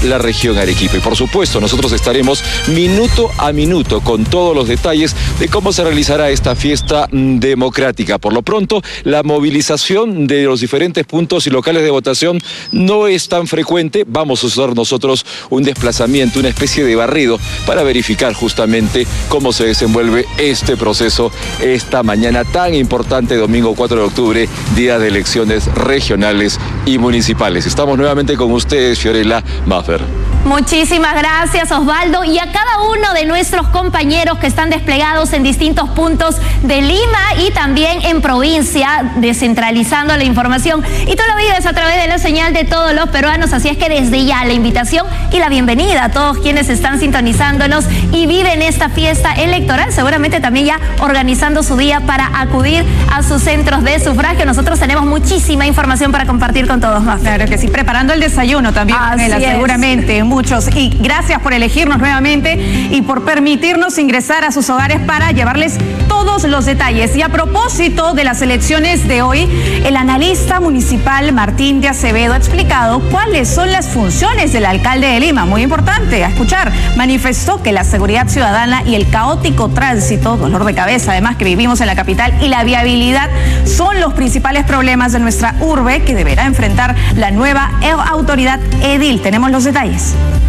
la región Arequipa. Y por supuesto, nosotros estaremos minuto a minuto con todos los detalles de cómo se realizará esta fiesta democrática. Por lo pronto, la movilización de los diferentes puntos y locales de votación no es tan frecuente. Vamos a usar nosotros un desplazamiento, una especie de barrido para verificar justamente cómo se desenvuelve este proceso esta mañana tan importante, domingo 4 de octubre, día de elecciones regionales y municipales. Estamos nuevamente con ustedes, Fiorella, Maffer. Muchísimas gracias, Osvaldo, y a cada uno de nuestros compañeros que están desplegados en distintos puntos de Lima y también en provincia, descentralizando la información. Y tú lo vives a través de la señal de todos los peruanos, así es que desde ya la invitación y la bienvenida a todos quienes están sintonizándonos y viven esta fiesta electoral, seguramente también ya organizando su día para acudir a sus centros de sufragio. Nosotros tenemos muchísima información para compartir con todos más. Claro que sí, preparando el desayuno también, Pamela, seguramente. Muchos, y gracias por elegirnos nuevamente y por permitirnos ingresar a sus hogares para llevarles todos los detalles. Y a propósito de las elecciones de hoy, el analista municipal Martín de Acevedo ha explicado cuáles son las funciones del alcalde de Lima. Muy importante a escuchar. Manifestó que la seguridad ciudadana y el caótico tránsito, dolor de cabeza además que vivimos en la capital, y la viabilidad son los principales problemas de nuestra urbe que deberá enfrentar la nueva autoridad edil. Tenemos los detalles.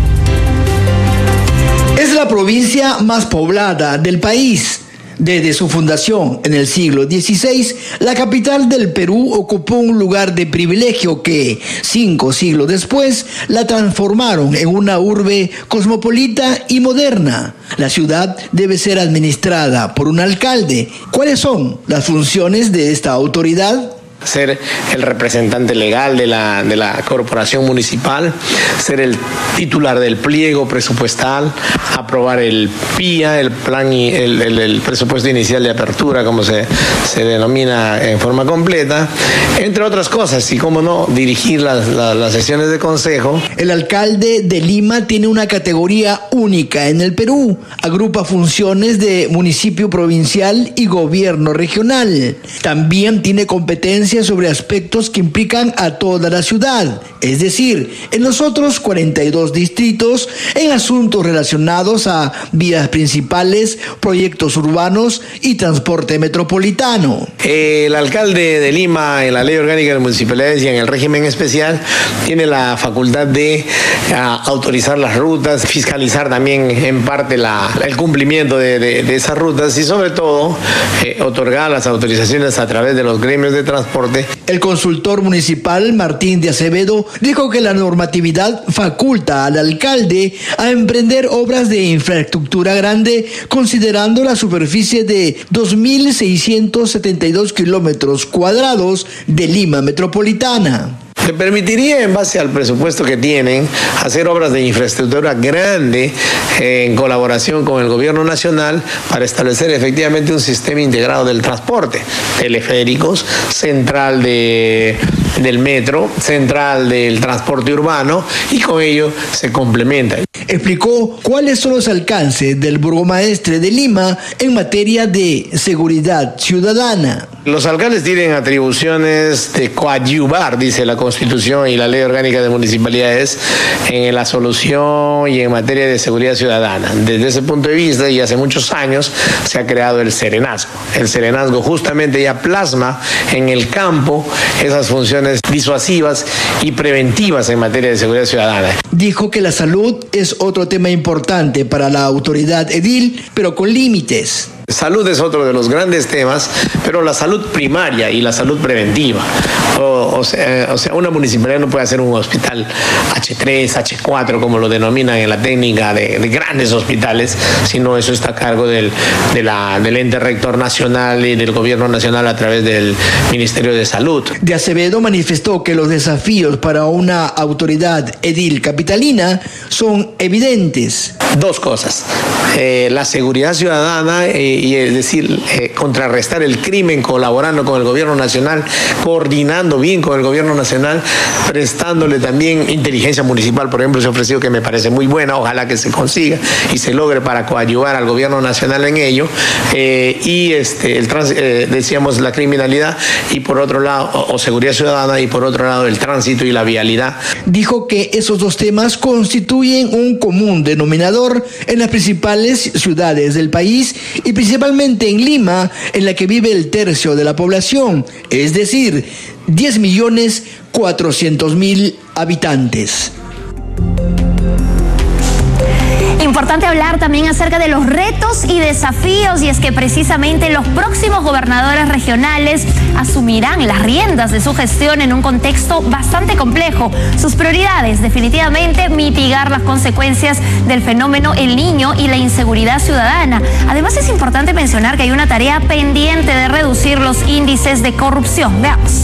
Es la provincia más poblada del país. Desde su fundación en el siglo XVI, la capital del Perú ocupó un lugar de privilegio que, 5 siglos después, la transformaron en una urbe cosmopolita y moderna. La ciudad debe ser administrada por un alcalde. ¿Cuáles son las funciones de esta autoridad? Ser el representante legal de la corporación municipal, ser el titular del pliego presupuestal, aprobar el PIA, el plan y el presupuesto inicial de apertura, como se denomina en forma completa, entre otras cosas, y cómo no, dirigir las sesiones de consejo. El alcalde de Lima tiene una categoría única en el Perú, agrupa funciones de municipio provincial y gobierno regional. También tiene competencia sobre aspectos que implican a toda la ciudad, es decir, en los otros 42 distritos, en asuntos relacionados a vías principales, proyectos urbanos y transporte metropolitano. El alcalde de Lima, en la Ley Orgánica de Municipalidades y en el régimen especial, tiene la facultad de autorizar las rutas, fiscalizar también en parte el cumplimiento de esas rutas y sobre todo otorgar las autorizaciones a través de los gremios de transporte. El consultor municipal Martín de Acevedo dijo que la normatividad faculta al alcalde a emprender obras de infraestructura grande considerando la superficie de 2.672 kilómetros cuadrados de Lima metropolitana. Le permitiría, en base al presupuesto que tienen, hacer obras de infraestructura grande en colaboración con el gobierno nacional para establecer efectivamente un sistema integrado del transporte, teleféricos, central del metro, central del transporte urbano, y con ello se complementa. Explicó cuáles son los alcances del burgomaestre de Lima en materia de seguridad ciudadana. Los alcaldes tienen atribuciones de coadyuvar, dice la Constitución y la Ley Orgánica de Municipalidades, en la solución y en materia de seguridad ciudadana. Desde ese punto de vista, y hace muchos años, se ha creado el Serenazgo. El Serenazgo justamente ya plasma en el campo esas funciones disuasivas y preventivas en materia de seguridad ciudadana. Dijo que la salud es otro tema importante para la autoridad edil, pero con límites. Salud es otro de los grandes temas, pero la salud primaria y la salud preventiva. O sea, una municipalidad no puede hacer un hospital H3, H4, como lo denominan en la técnica de grandes hospitales, sino eso está a cargo del ente rector nacional y del gobierno nacional a través del Ministerio de Salud. De Acevedo manifestó que los desafíos para una autoridad edil capitalina son evidentes. dos cosas. La seguridad ciudadana y es decir, contrarrestar el crimen colaborando con el gobierno nacional, coordinando bien con el gobierno nacional, prestándole también inteligencia municipal, por ejemplo, se ha ofrecido, que me parece muy buena, ojalá que se consiga y se logre para coadyuvar al gobierno nacional en ello, y decíamos la criminalidad, y por otro lado, o seguridad ciudadana, y por otro lado el tránsito y la vialidad. Dijo que esos dos temas constituyen un común denominador en las principales ciudades del país y principalmente en Lima, en la que vive el tercio de la población, es decir, 10.400.000 habitantes. Importante hablar también acerca de los retos y desafíos, y es que precisamente los próximos gobernadores regionales asumirán las riendas de su gestión en un contexto bastante complejo. Sus prioridades, definitivamente, mitigar las consecuencias del fenómeno El Niño y la inseguridad ciudadana. Además, es importante mencionar que hay una tarea pendiente de reducir los índices de corrupción. Veamos.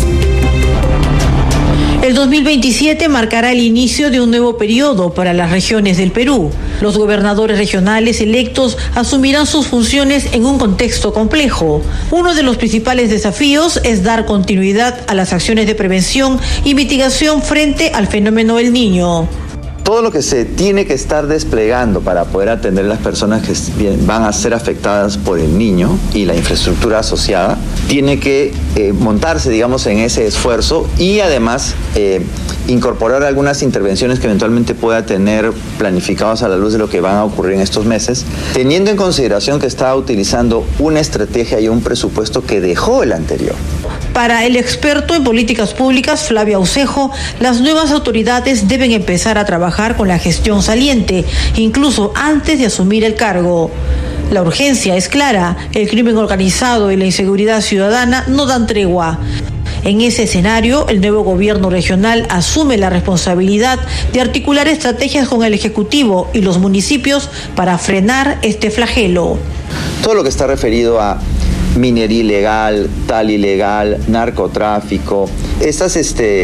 El 2027 marcará el inicio de un nuevo periodo para las regiones del Perú. Los gobernadores regionales electos asumirán sus funciones en un contexto complejo. Uno de los principales desafíos es dar continuidad a las acciones de prevención y mitigación frente al fenómeno El Niño. Todo lo que se tiene que estar desplegando para poder atender a las personas que van a ser afectadas por El Niño y la infraestructura asociada, tiene que montarse, digamos, en ese esfuerzo y además incorporar algunas intervenciones que eventualmente pueda tener planificadas a la luz de lo que van a ocurrir en estos meses, teniendo en consideración que está utilizando una estrategia y un presupuesto que dejó el anterior. Para el experto en políticas públicas, Flavio Aucejo, las nuevas autoridades deben empezar a trabajar con la gestión saliente, incluso antes de asumir el cargo. La urgencia es clara, el crimen organizado y la inseguridad ciudadana no dan tregua. En ese escenario, el nuevo gobierno regional asume la responsabilidad de articular estrategias con el Ejecutivo y los municipios para frenar este flagelo. Todo lo que está referido a minería ilegal, tal ilegal, narcotráfico, estas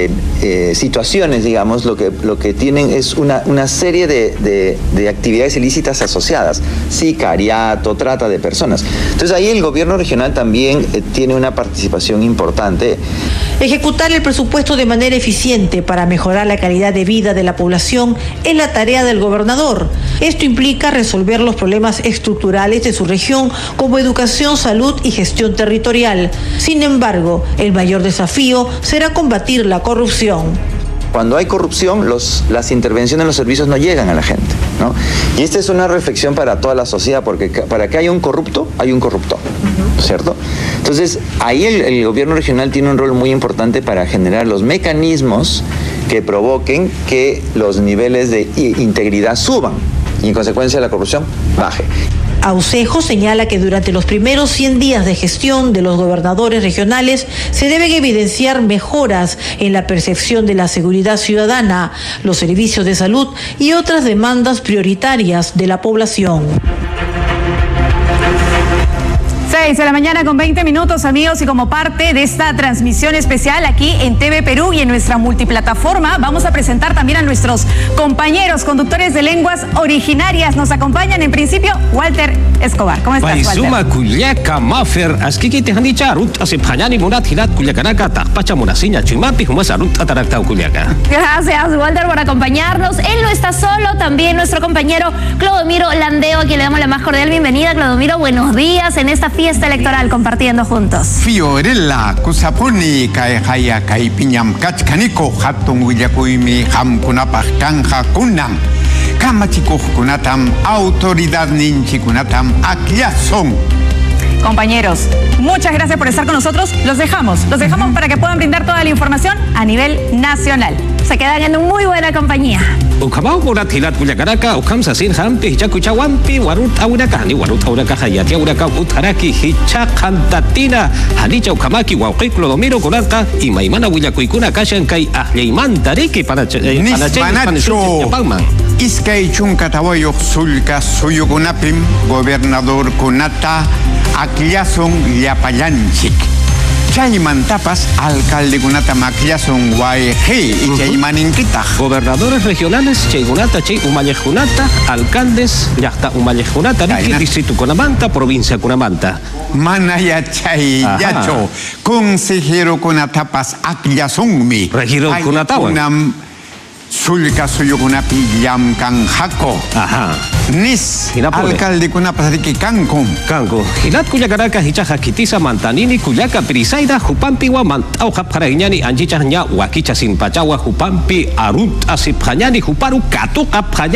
situaciones, digamos, lo que tienen es una serie de actividades ilícitas asociadas, sicariato, trata de personas. Entonces ahí el gobierno regional también tiene una participación importante. Ejecutar el presupuesto de manera eficiente para mejorar la calidad de vida de la población es la tarea del gobernador. Esto implica resolver los problemas estructurales de su región como educación, salud y gestión territorial. Sin embargo, el mayor desafío será combatir la corrupción. Cuando hay corrupción, las intervenciones en los servicios no llegan a la gente, ¿no? Y esta es una reflexión para toda la sociedad, porque para que haya un corrupto, hay un corruptor, ¿cierto? Entonces, ahí el gobierno regional tiene un rol muy importante para generar los mecanismos que provoquen que los niveles de integridad suban y en consecuencia la corrupción baje. Aucejo señala que durante los primeros 100 días de gestión de los gobernadores regionales se deben evidenciar mejoras en la percepción de la seguridad ciudadana, los servicios de salud y otras demandas prioritarias de la población. 6 de la mañana con 20 minutos, amigos, y como parte de esta transmisión especial aquí en TV Perú y en nuestra multiplataforma, vamos a presentar también a nuestros compañeros conductores de lenguas originarias. Nos acompañan en principio Walter Escobar. ¿Cómo estás, Walter? Gracias, Walter, por acompañarnos. Él no está solo, también nuestro compañero Clodomiro Landeo, a quien le damos la más cordial bienvenida. Clodomiro, buenos días en esta fiesta electoral compartiendo juntos. Fiorella, kusapuni kai haya kai piñam kachkaniko hatun willakuimi ham kunapaj kanja kunam. Kamachiko kunatam autoridad ninchi kunatam aklazón. Compañeros, muchas gracias por estar con nosotros. Los dejamos para que puedan brindar toda la información a nivel nacional. Se quedan en muy buena compañía. Ukhamau murat hilat kuyakaraka ukham sasin hampi hichakuchawampi warut auraka hayati auraka utharaki hichakhantatina hanicha ukhamaki wauqi Clodomiro kunarqa imaymana willakuykuna kashan kay ahlleymantariki Nispanacho iskay chunkatawayoq sulka suyukunapim gobernador kunata aklazon llapallanchik. Chaymantapas alcaldekunata maklasun wayqi ichaymaninkitaj. Gobernadores regionales chaykunata chay umallekunata, alcaldes llaqta umallekunata riki distrito kunamanta, provincia kunamanta. Mana yachayacho consejero kunatapas aklasunmi. Regidor kunatawan. Sulka suyukunapi llamkanjako. Ajá. Nis alcalde kunapas riki kankum. Kanku. Hilat kuyakaraka hichaja kitisa mantanini kuyaka prisaida jupampi wa mantauja parañani anjicha nya wakicha sin pachawa jupampi arut asip hanyani juparu katuka